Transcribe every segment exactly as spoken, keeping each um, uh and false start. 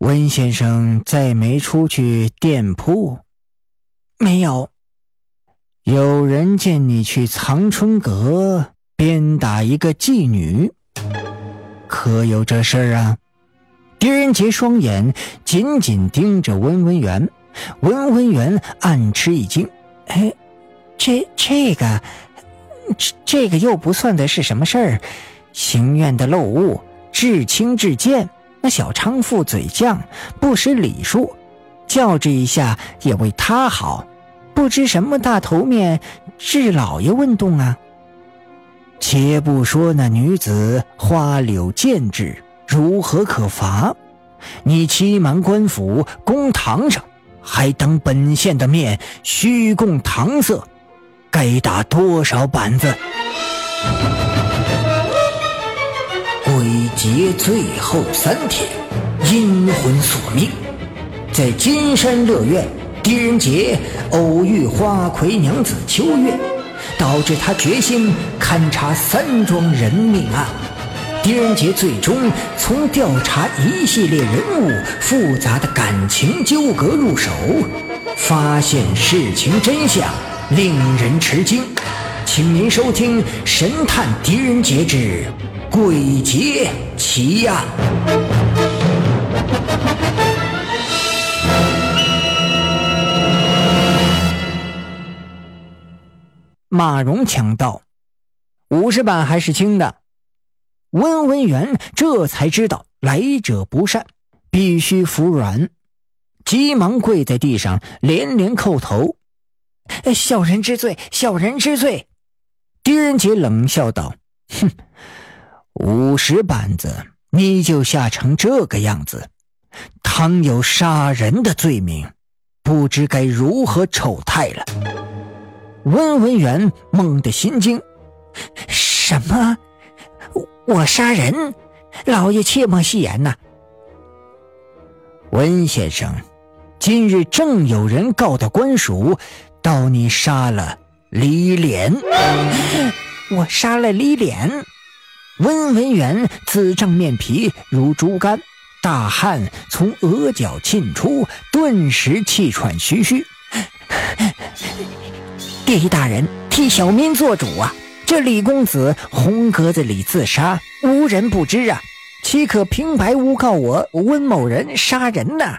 温先生再没出去店铺？ 没有。 有人见你去藏春阁鞭打一个妓女，可有这事儿啊？狄仁杰双眼紧紧盯着温文元，温文元暗吃一惊， 哎，这这个这这个又不算的是什么事儿，行院的陋物，至轻至贱，那小娼妇嘴犟，不识礼数，教制一下也为他好，不知什么大头面治老爷问动啊。 且不说那女子花柳贱质如何可罚，你欺瞒官府公堂上，还当本县的面虚供搪塞，该打多少板子？鬼节最后三天，阴魂索命。在金山乐苑，狄仁杰偶遇花魁娘子秋月，导致他决心勘察三桩人命案。狄仁杰最终从调查一系列人物复杂的感情纠葛入手，发现事情真相，令人吃惊。请您收听《神探狄仁杰之鬼节奇案》。 马蓉抢道：五十板还是轻的。温文元这才知道来者不善，必须服软，急忙跪在地上连连叩头：小人知罪，小人知罪。 狄仁杰冷笑道：哼，五十板子你就吓成这个样子，倘有杀人的罪名，不知该如何丑态了。 温文元猛地心惊：什么？我杀人？老爷切莫戏言呐！ 温先生，今日正有人告到官署，道你杀了李脸。 我杀了李脸？温文元自胀面皮如猪肝，大汗从额角沁出，顿时气喘吁吁。狄大人，替小民做主啊！这李公子红格子里自杀，无人不知啊，岂可平白诬告我温某人杀人呢？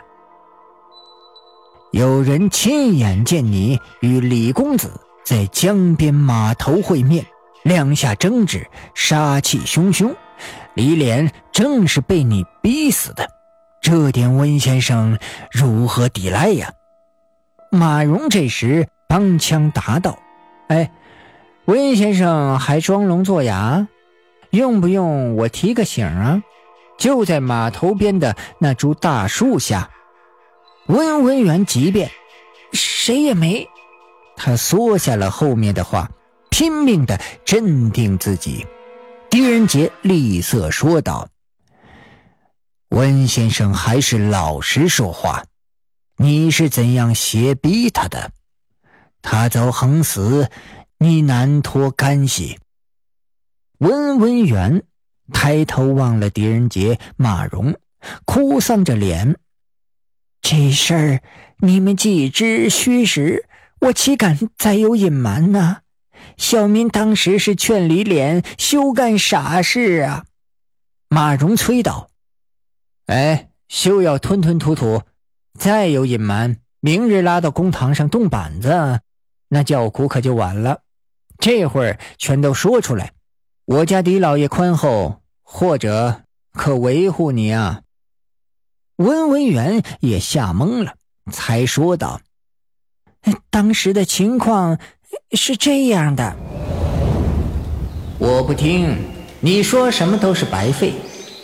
有人亲眼见你与李公子在江边码头会面，两下争执，杀气汹汹，李脸正是被你逼死的，这点温先生如何抵赖呀？ 马蓉这时帮腔答道：哎，温先生还装聋作哑，用不用我提个醒啊？就在码头边的那株大树下。温文元急变：谁也没。 他缩下了后面的话，拼命地镇定自己。狄仁杰厉色说道：温先生还是老实说话，你是怎样胁逼他的？他遭横死，你难脱干系。 温文元抬头望了狄仁杰、马蓉，哭丧着脸：这事儿你们既知虚实，我岂敢再有隐瞒呢？小民当时是劝李脸休干傻事啊。 马蓉催道： 哎，休要吞吞吐吐，再有隐瞒，明日拉到公堂上动板子，那叫苦可就晚了。这会儿全都说出来，我家狄老爷宽厚，或者可维护你啊。温文元也吓懵了，才说道：当时的情况是这样的。 我不听，你说什么都是白费。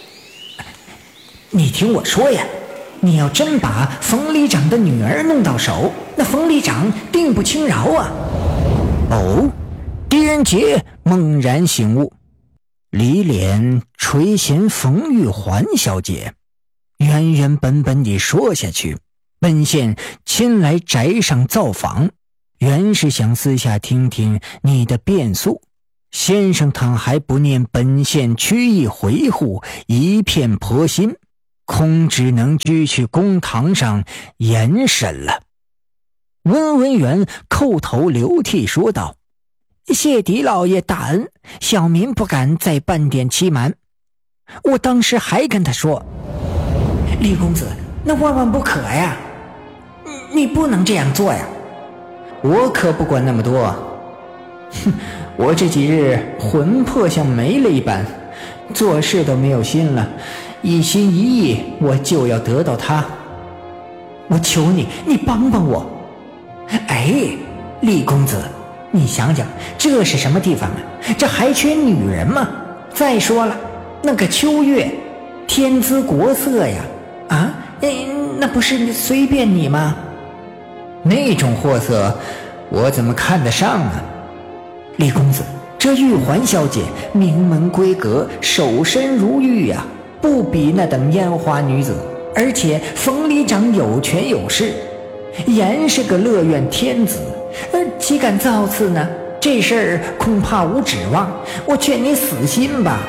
你听我说呀，你要真把冯里长的女儿弄到手，那冯里长定不轻饶啊。 哦，狄仁杰猛然醒悟，李脸垂涎冯玉环小姐，原原本本地说下去，本县亲来宅上造访，原是想私下听听你的辩诉。先生倘还不念本县曲意回护，一片婆心， 恐只能拘去公堂上严审了。温文元叩头流涕说道：谢狄老爷大恩，小民不敢再半点欺瞒。我当时还跟他说： 李公子，那万万不可呀，你不能这样做呀。 我可不管那么多，哼，我这几日魂魄像没了一般，做事都没有心了，一心一意我就要得到他。 我求你，你帮帮我。哎，李公子，你想想，这是什么地方啊？这还缺女人吗？再说了，那个秋月，天姿国色呀，啊，那不是随便你吗？ 那种货色，我怎么看得上啊？ 李公子，这玉环小姐名门闺阁，守身如玉呀、啊，不比那等烟花女子。而且冯里长有权有势，言是个乐院天子，呃，岂敢造次呢？这事儿恐怕无指望，我劝你死心吧。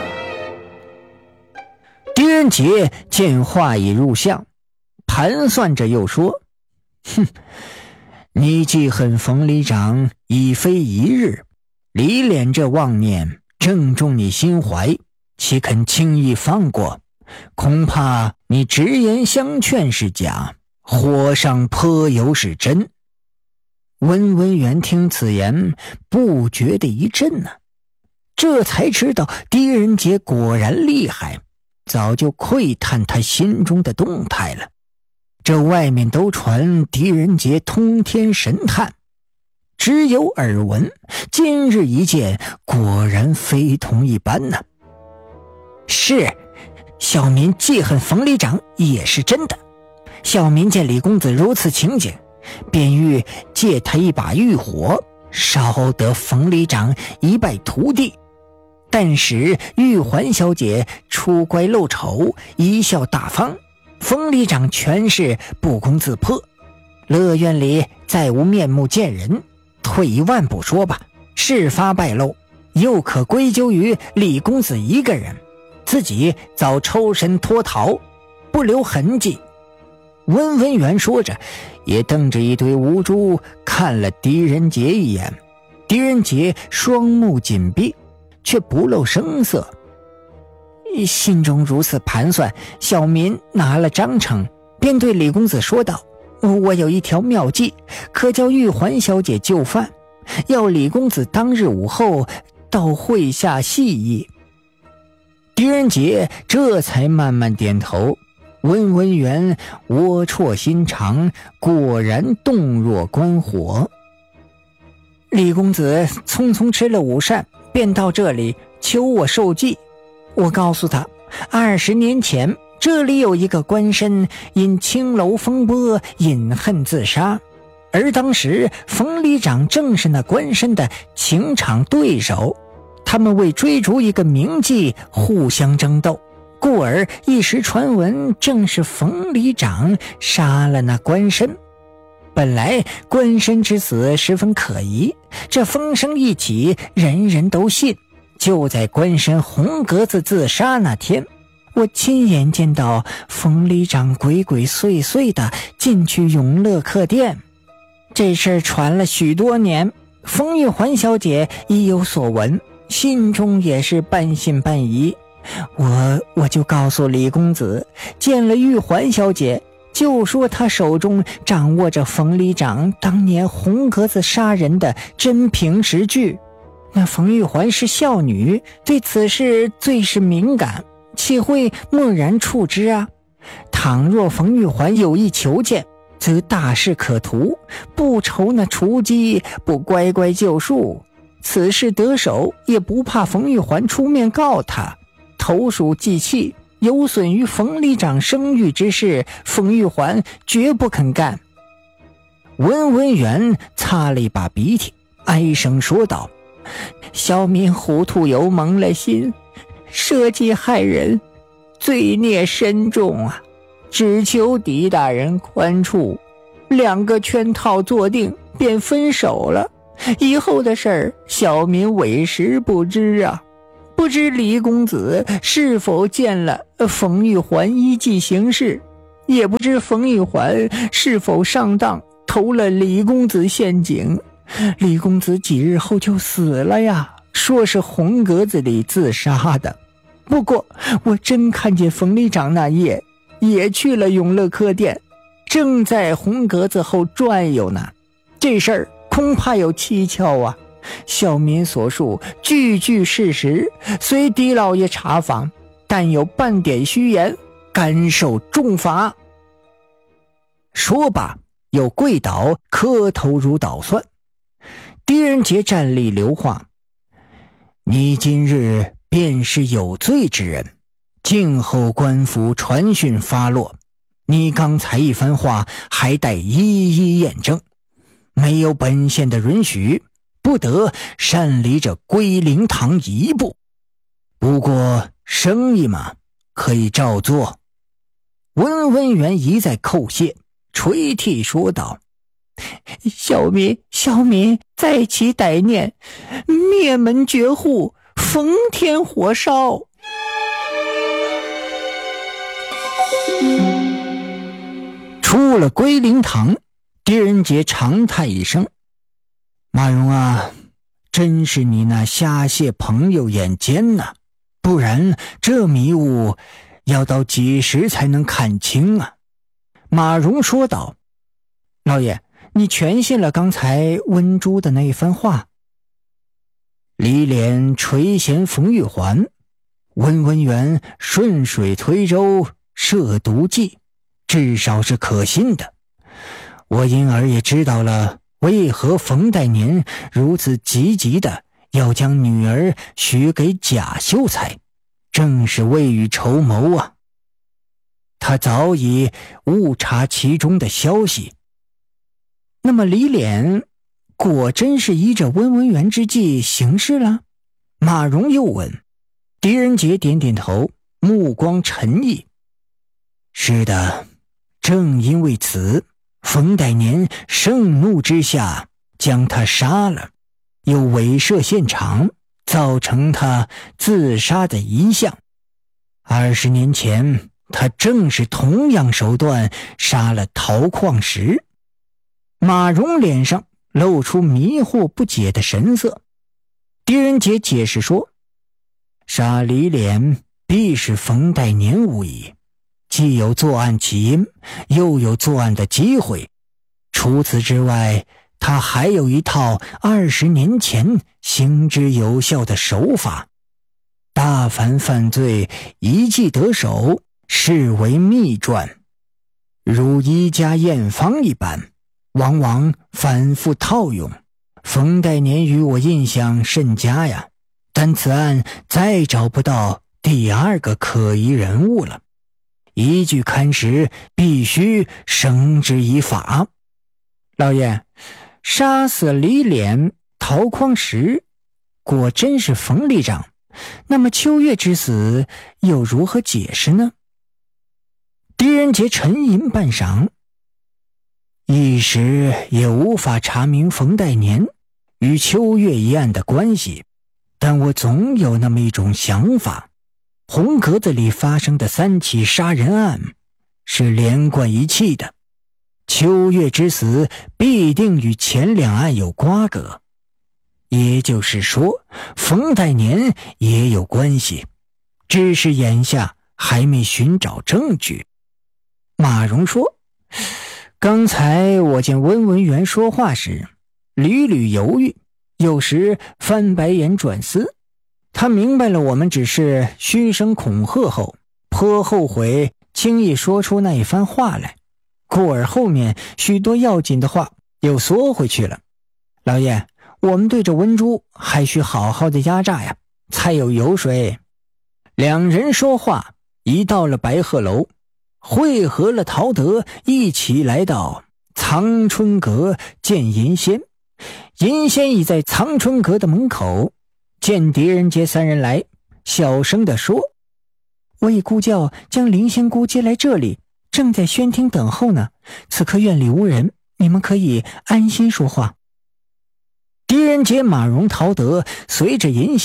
狄仁杰见话已入相，盘算着又说：哼，你记恨冯里长已非一日，李敛这妄念正中你心怀，岂肯轻易放过？恐怕你直言相劝是假，火上泼油是真。温文元听此言，不觉得一震呢、啊，这才知道狄仁杰果然厉害，早就窥探他心中的动态了。这外面都传狄仁杰通天神探，只有耳闻，今日一见，果然非同一般呢、啊。 是，小民记恨冯里长也是真的。小民见李公子如此情景，便欲借他一把玉火，烧得冯里长一败涂地。但使玉环小姐出乖露丑，贻笑大方，冯里长全是不攻自破，乐院里再无面目见人。退一万步说吧，事发败露，又可归咎于李公子一个人，自己早抽身脱逃，不留痕迹。温文元说着，也瞪着一堆乌珠看了狄仁杰一眼。狄仁杰双目紧闭，却不露声色。心中如此盘算，小民拿了章程，便对李公子说道：我有一条妙计，可叫玉环小姐就范，要李公子当日午后到会下细议。狄仁杰这才慢慢点头。温文元龌龊心肠，果然洞若观火。李公子匆匆吃了午膳，便到这里求我受计。我告诉他，二十年前这里有一个官绅因青楼风波饮恨自杀，而当时冯里长正是那官绅的情场对手，他们为追逐一个名妓互相争斗，故而一时传闻正是冯里长杀了那官绅。本来官绅之死十分可疑，这风声一起，人人都信。就在官绅红格子自杀那天，我亲眼见到冯里长鬼鬼祟祟地进去永乐客店。这事儿传了许多年，冯玉环小姐已有所闻，心中也是半信半疑。我我就告诉李公子，见了玉环小姐，就说她手中掌握着冯里长当年红格子杀人的真凭实据。那冯玉环是孝女，对此事最是敏感，岂会漠然处之啊？倘若冯玉环有意求见，则大事可图，不愁那雏鸡不乖乖就束。此事得手，也不怕冯玉环出面告他，投鼠忌器，有损于冯里长声誉之事，冯玉环绝不肯干。温文元擦了一把鼻涕，哀声说道：小民糊涂油蒙了心，设计害人，罪孽深重啊！只求狄大人宽恕，两个圈套坐定，便分手了。以后的事儿，小民委实不知啊， 不知李公子是否见了冯玉环依计行事，也不知冯玉环是否上当投了李公子陷阱。李公子几日后就死了呀，说是红格子里自杀的。不过我真看见冯里长那夜也去了永乐客店，正在红格子后转悠呢。这事儿恐怕有蹊跷啊！小民所述句句事实，随狄老爷查访，但有半点虚言，甘受重罚。说罢，又跪倒磕头如捣蒜。狄仁杰站立留话：你今日便是有罪之人，静候官府传讯发落。你刚才一番话还待一一验证，没有本县的允许，不得擅离这归灵堂一步。不过生意嘛，可以照做。温文元一再叩谢，垂涕说道：小民小民在其歹念，灭门绝户，逢天火烧。出了归灵堂，狄仁杰长叹一声：马荣啊，真是你那瞎蟹朋友眼尖呐，不然这迷雾要到几时才能看清啊？马荣说道：老爷，你全信了刚才温珠的那一番话？李脸垂涎冯玉环，温文元顺水推舟设毒计，至少是可信的。我因而也知道了为何冯代年如此积极的要将女儿许给贾秀才，正是未雨绸缪啊。他早已误查其中的消息。那么李脸果真是依着温文元之计行事了？马荣又问。狄仁杰点点头，目光沉毅。是的，正因为此，冯代年盛怒之下将他杀了，又伪设现场，造成他自杀的遗像。二十年前，他正是同样手段杀了陶矿石。马荣脸上露出迷惑不解的神色。狄仁杰解释说，杀李脸必是冯代年无疑，既有作案起因，又有作案的机会。除此之外，他还有一套二十年前行之有效的手法。大凡犯罪一计得手，视为秘传，如医家验方一般，往往反复套用。冯代年与我印象甚佳呀，但此案再找不到第二个可疑人物了。一具看实，必须绳之以法。老爷，杀死李脸、陶匡时，果真是冯里长，那么秋月之死又如何解释呢？狄仁杰沉吟半晌，一时也无法查明冯代年与秋月一案的关系，但我总有那么一种想法，红格子里发生的三起杀人案是连贯一气的，秋月之死必定与前两案有瓜葛，也就是说冯代年也有关系，只是眼下还没寻找证据。马荣说，刚才我见温文元说话时屡屡犹豫，有时翻白眼转思，他明白了我们只是嘘声恐吓后，颇后悔轻易说出那一番话来，故而后面许多要紧的话又缩回去了。老爷，我们对着温珠还需好好的压榨呀，才有油水。两人说话一到了白鹤楼，会合了陶德，一起来到藏春阁见银仙。银仙已在藏春阁的门口，见狄仁杰三人来，小声地说，我已故教将灵仙姑接来这里，正在轩厅等候呢，此刻院里无人，你们可以安心说话。狄仁杰、马荣、陶德随着银仙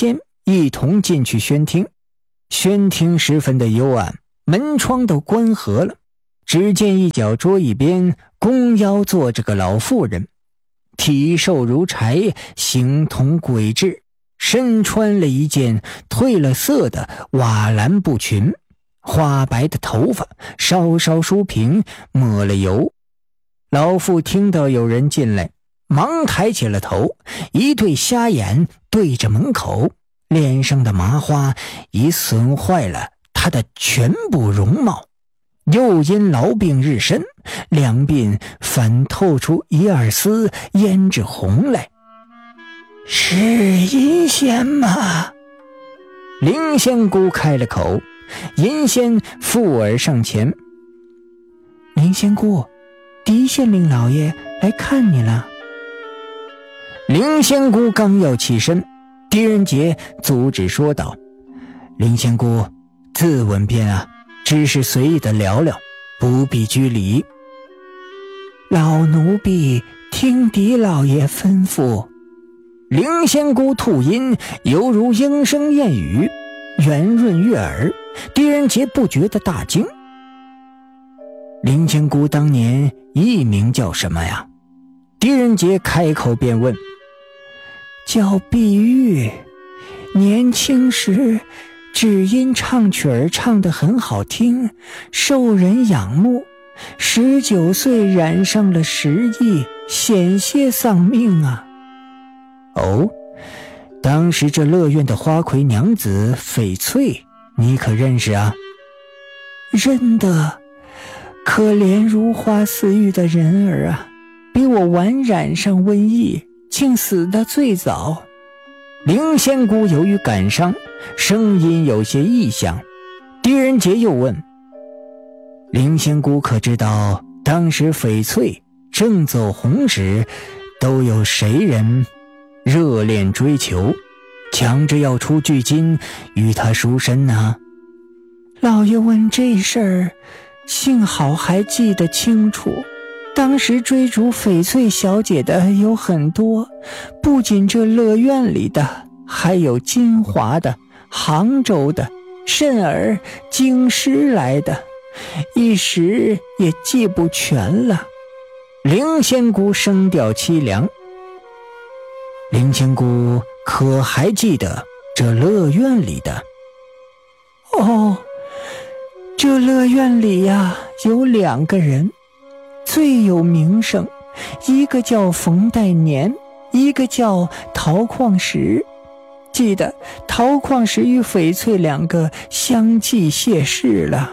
一同进去宣听。宣听十分的幽暗，门窗都关合了。只见一角桌椅边弓腰坐着个老妇人，体瘦如柴，形同鬼质，身穿了一件褪了色的瓦蓝布裙，花白的头发稍稍梳平，抹了油。老妇听到有人进来，忙抬起了头，一对瞎眼对着门口，脸上的麻花已损坏了她的全部容貌，又因劳病日深，两鬓反透出一二丝胭脂红来。 是银仙吗？ 灵仙姑开了口。银仙附耳上前， 灵仙姑，狄县令老爷来看你了。 灵仙姑刚要起身，狄仁杰阻止说道：灵仙姑自刎便啊，只是随意的聊聊，不必拘礼。 老奴婢听狄老爷吩咐。 灵仙姑吐音犹如莺声燕语，圆润悦耳，狄仁杰不觉得大惊。灵仙姑当年艺名叫什么呀？狄仁杰开口便问。 叫碧玉，年轻时只因唱曲儿唱得很好听，受人仰慕，十九岁染上了时疫，险些丧命啊。 哦，当时这乐院的花魁娘子翡翠，你可认识啊？ 认得，可怜如花似玉的人儿啊，比我晚染上瘟疫，竟死得最早。 灵仙姑由于感伤，声音有些异响。狄仁杰又问：灵仙姑可知道当时翡翠正走红时，都有谁人热恋追求，抢着要出巨金与他赎身呢？ 老爷问这事儿，幸好还记得清楚。当时追逐翡翠小姐的有很多，不仅这乐院里的，还有金华的、杭州的，甚而京师来的，一时也记不全了。 灵仙姑声调凄凉。灵仙姑可还记得这乐院里的？ 哦，这乐院里呀，有两个人最有名声，一个叫冯代年，一个叫陶矿石。记得陶矿石与翡翠两个相继谢世了。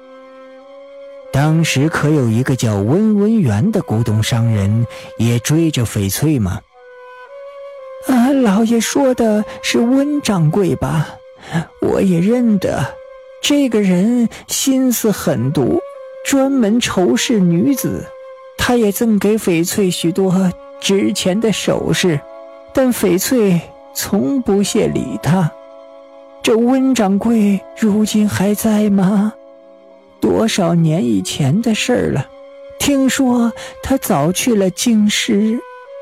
当时可有一个叫温文元的古董商人也追着翡翠吗？ 啊，老爷说的是温掌柜吧？我也认得，这个人心思狠毒，专门仇视女子。他也赠给翡翠许多值钱的首饰，但翡翠从不屑理他。这温掌柜如今还在吗？多少年以前的事儿了，听说他早去了京师。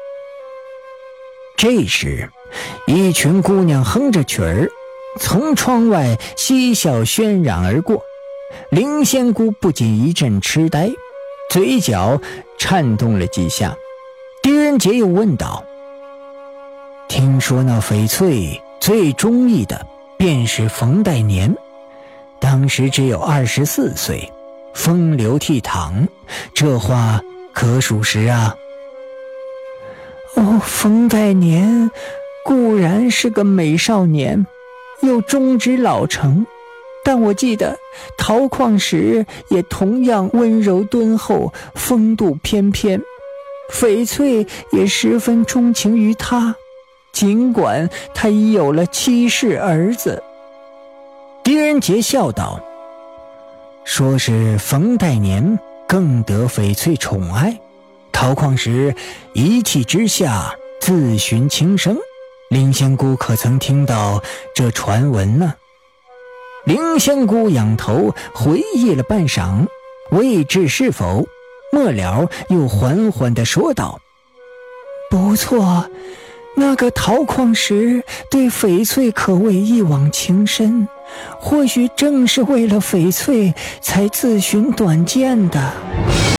这时，一群姑娘哼着曲儿，从窗外嬉笑喧嚷而过。灵仙姑不仅一阵痴呆，嘴角颤动了几下。狄仁杰又问道：听说那翡翠最中意的便是冯代年，当时只有二十四岁，风流倜傥，这话可属实啊？ 哦，冯代年固然是个美少年，又忠直老成，但我记得陶矿石也同样温柔敦厚，风度翩翩，翡翠也十分钟情于他，尽管他已有了七世儿子。 狄仁杰笑道：说是冯代年更得翡翠宠爱，陶矿石一气之下自寻轻生，灵仙姑可曾听到这传闻呢？灵仙姑仰头回忆了半晌，未知是否，末了又缓缓地说道： 不错， 那个陶矿石对翡翠可谓一往情深，或许正是为了翡翠才自寻短见的。